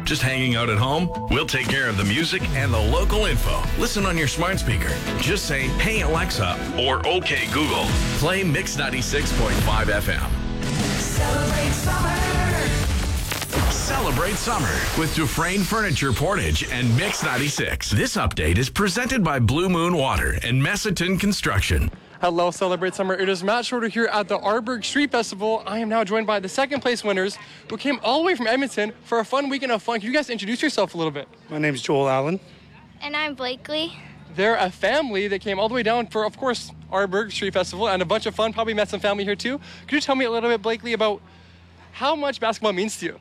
Just hanging out at home? We'll take care of the music and the local info. Listen on your smart speaker. Just say, "Hey Alexa," or "Okay Google." Play Mix 96.5 FM. Celebrate summer. Celebrate summer with Dufresne Furniture Portage and Mix 96. This update is presented by Blue Moon Water and Messatin Construction. Hello, Celebrate Summer. It is Matt Schroeder here at the Arborg Street Festival. I am now joined by the second place winners who came all the way from Edmonton for a fun weekend of fun. Can you guys introduce yourself a little bit? My name's Joel Allen. And I'm Blakely. They're a family that came all the way down for, of course, Arborg Street Festival and a bunch of fun. Probably met some family here too. Could you tell me a little bit, Blakely, about how much basketball means to you?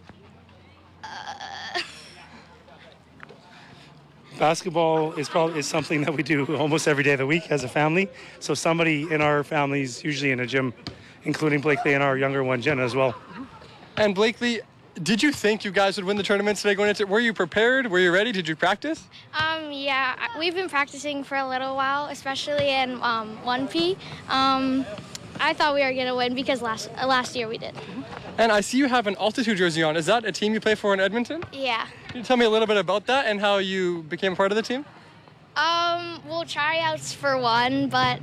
Basketball is something that we do almost every day of the week as a family. So somebody in our family is usually in a gym, including Blakely and our younger one, Jenna, as well. And Blakely, did you think you guys would win the tournament today going into? Were you prepared? Were you ready? Did you practice? Yeah, we've been practicing for a little while, especially in 1P. I thought we were going to win because last year we did. And I see you have an Altitude jersey on. Is that a team you play for in Edmonton? Yeah. Can you tell me a little bit about that and how you became a part of the team? We'll tryouts for one, but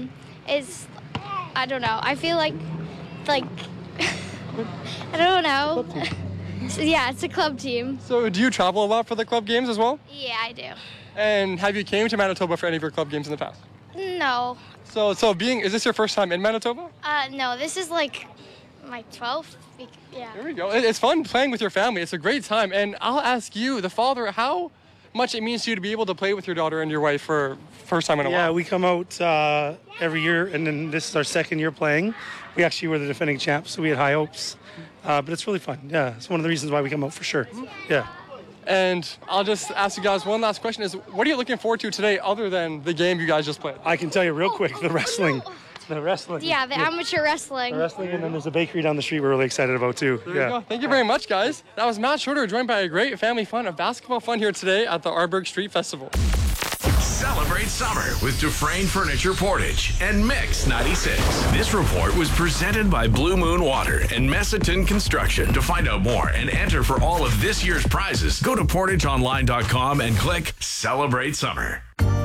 I don't know. I feel like I don't know. Yeah, it's a club team. So do you travel a lot for the club games as well? Yeah, I do. And have you came to Manitoba for any of your club games in the past? No. So is this your first time in Manitoba? No, this is like my 12th week. Yeah. There we go. It's fun playing with your family. It's a great time. And I'll ask you, the father, how much it means to you to be able to play with your daughter and your wife for first time in a while. Yeah, we come out every year, and then this is our second year playing. We actually were the defending champs, so we had high hopes. But it's really fun. Yeah, it's one of the reasons why we come out for sure. Yeah. And I'll just ask you guys one last question is, what are you looking forward to today other than the game you guys just played? I can tell you real quick, the wrestling. The wrestling. Yeah, the amateur wrestling. The wrestling, and then there's a bakery down the street we're really excited about too. There you go. Thank you very much, guys. That was Matt Schroeder, joined by a great family fun of basketball fun here today at the Arborg Street Festival. Celebrate summer with Dufresne Furniture Portage and Mix 96. This report was presented by Blue Moon Water and Messatin Construction. To find out more and enter for all of this year's prizes, go to portageonline.com and click Celebrate Summer.